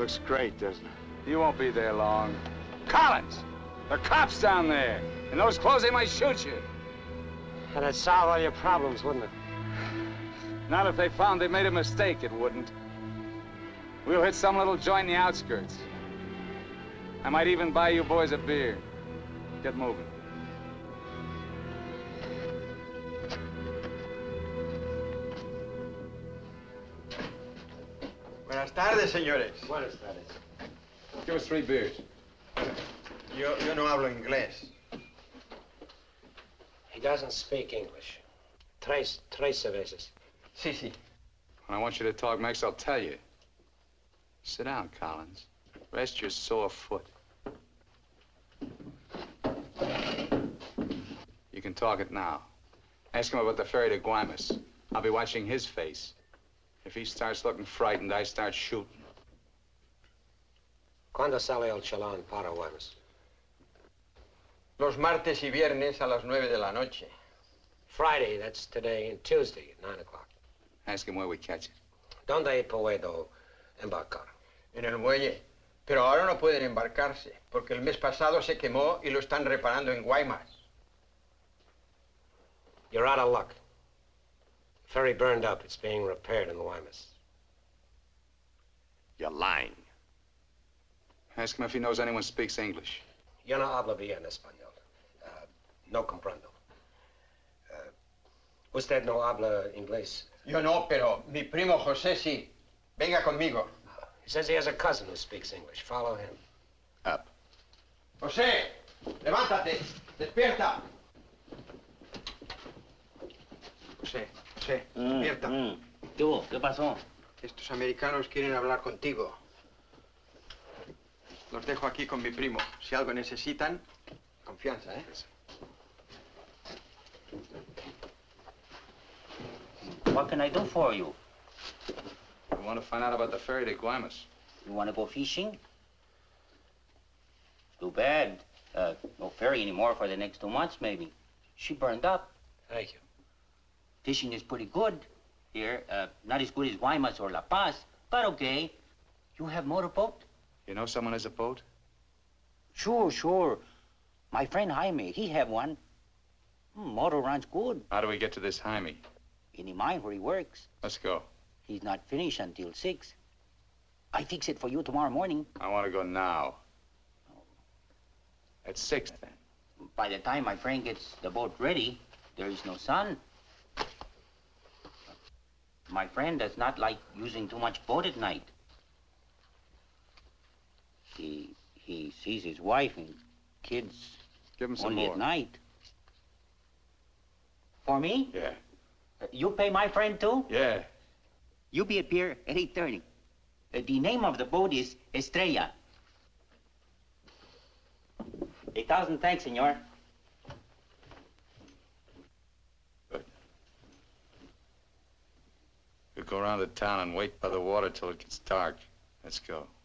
Looks great, doesn't it? You won't be there long. Collins! There are cops down there. In those clothes, they might shoot you. That'd solve all your problems, wouldn't it? Not if they found they made a mistake, it wouldn't. We'll hit some little joint in the outskirts. I might even buy you boys a beer. Get moving. Buenas tardes, señores. Buenas tardes. Give us 3 beers. Yo no hablo inglés. He doesn't speak English. Tres cervezas. Sí, sí. When I want you to talk Mex, I'll tell you. Sit down, Collins. Rest your sore foot. You can talk it now. Ask him about the ferry to Guaymas. I'll be watching his face. If he starts looking frightened, I start shooting. ¿Cuándo sale el chalán para Guaymas? Los martes y viernes a las 9 de la noche. Friday, that's today, and Tuesday at 9 o'clock. Ask him where we catch it. ¿Dónde puedo embarcar? En el muelle. Pero ahora no pueden embarcarse, porque el mes pasado se quemó y lo están reparando en Guaymas. You're out of luck. The ferry burned up. It's being repaired in Guaymas. You're lying. Ask him if he knows anyone speaks English. Yo no hablo bien español. No comprendo. Usted no habla inglés. Yo no, pero mi primo José sí. Venga conmigo. He says he has a cousin who speaks English. Follow him. Up. José, levántate. Despierta. José, despierta. ¿Qué pasó? Estos americanos quieren hablar contigo. Los dejo aquí con mi primo. Si algo necesitan, confianza, ¿eh? What can I do for you? We want to find out about the ferry to Guaymas. You want to go fishing? Too bad. No ferry anymore for the next 2 months, maybe. She burned up. Thank you. Fishing is pretty good here. Not as good as Guaymas or La Paz, but okay. You have motorboat? You know someone has a boat? Sure. My friend Jaime, he have one. Motor runs good. How do we get to this Jaime? In the mine where he works. Let's go. He's not finished until 6. I fix it for you tomorrow morning. I want to go now. At 6, then. By the time my friend gets the boat ready, there is no sun. My friend does not like using too much boat at night. He sees his wife and kids Give him some only more. at night. For me? Yeah. You pay my friend too? Yeah. You be at pier at 8:30. The name of the boat is Estrella. 1,000 thanks, senor. Good. We'll go around the town and wait by the water till it gets dark. Let's go.